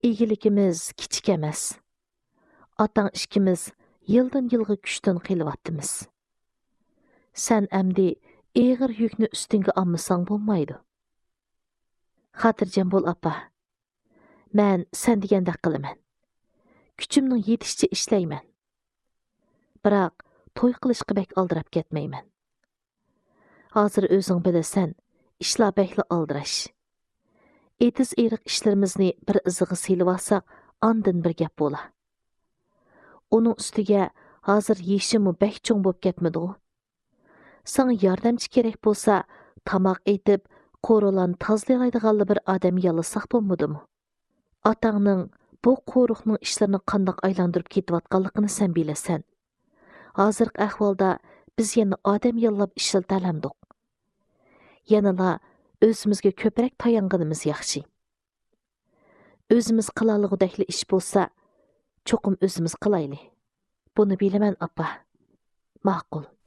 Egilikimiz kichik emas. Atang ishkimiz yildan yilga kuchdan qilyaptimiz. Sen əmdi ağır yükni üstünge almasang bo'lmaydi. Xotirjam bo'l apa. Men sen degandek qilaman. Kuchimning yetishicha ishlayman. Biroq to'y qilishga bek aldirab ketmayman. Hozir o'zing bilasan, ishlar bekli aldirash. Etiz eriq ishlarimizni bir iziga silib olsak, andin bir gap bo'la. Onun ustiga hozir yeshimi bek cho'ng bo'lib ketmidi. Sana yordamchi kerak bo'lsa, tamoq etib, qo'rolan tozlaydiganli bir odam yollasak bo'lmadimi? Atangning bu qo'ruqning ishlarini qandoq aylantirib ketayotganligini sen bilasan. Hozirgi ahvolda biz yana odam yollab ishlatalamdik. Yanala o'zimizga ko'proq tayanganimiz yaxshi. O'zimiz qilalig'idekli ish bo'lsa, cho'qim o'zimiz qilayli. Buni bilaman apa. Ma'qul.